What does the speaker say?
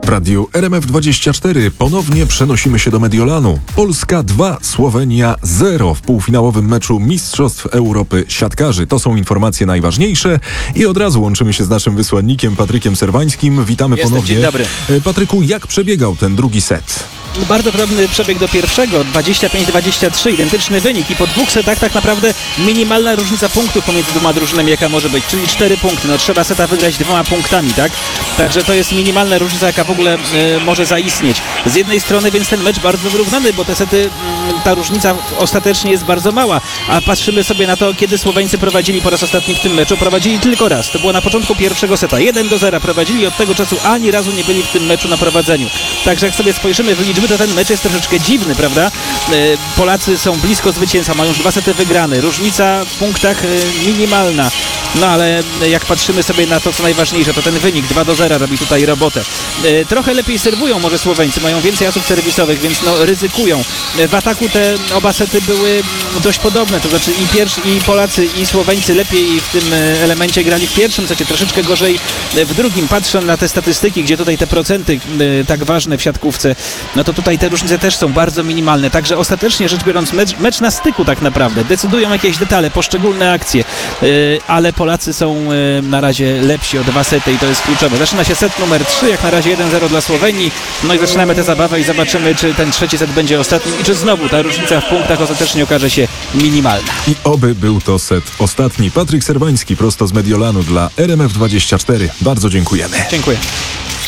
W radiu RMF24 ponownie przenosimy się do Mediolanu. Polska 2, Słowenia 0 w półfinałowym meczu Mistrzostw Europy siatkarzy. To są informacje najważniejsze i od razu łączymy się z naszym wysłannikiem Patrykiem Serwańskim. Witamy ponownie. Dzień dobry. Patryku, jak przebiegał ten drugi set? Bardzo podobny przebieg do pierwszego, 25-23, identyczny wynik i po dwóch setach tak naprawdę minimalna różnica punktów pomiędzy dwoma drużynami jaka może być, czyli 4 punkty. No trzeba seta wygrać 2 punktami, tak? Także to jest minimalna różnica jaka w ogóle może zaistnieć. Z jednej strony więc ten mecz bardzo wyrównany, bo te sety, ta różnica ostatecznie jest bardzo mała, a patrzymy sobie na to, kiedy Słoweńcy prowadzili po raz ostatni w tym meczu, prowadzili tylko raz, to było na początku pierwszego seta, 1-0 prowadzili i od tego czasu ani razu nie byli w tym meczu na prowadzeniu. Także jak sobie spojrzymy w liczby, to ten mecz jest troszeczkę dziwny, prawda? Polacy są blisko zwycięstwa, mają już 2 sety wygrane, różnica w punktach minimalna. No ale jak patrzymy sobie na to, co najważniejsze, to ten wynik 2-0 robi tutaj robotę. Trochę lepiej serwują może Słoweńcy, mają więcej asów serwisowych, więc no ryzykują. W ataku te oba sety były dość podobne, to znaczy i Polacy, i Słoweńcy lepiej w tym elemencie grali w pierwszym secie, troszeczkę gorzej w drugim. Patrzę na te statystyki, gdzie tutaj te procenty tak ważne w siatkówce, no to tutaj te różnice też są bardzo minimalne, także ostatecznie rzecz biorąc mecz na styku tak naprawdę. Decydują jakieś detale, poszczególne akcje, ale Polacy są na razie lepsi o 2 sety i to jest kluczowe. Zaczyna się set numer 3, jak na razie 1-0 dla Słowenii. No i zaczynamy tę zabawę i zobaczymy, czy ten trzeci set będzie ostatni i czy znowu ta różnica w punktach ostatecznie okaże się minimalna. I oby był to set ostatni. Patryk Serwański prosto z Mediolanu dla RMF24. Bardzo dziękujemy. Dziękuję.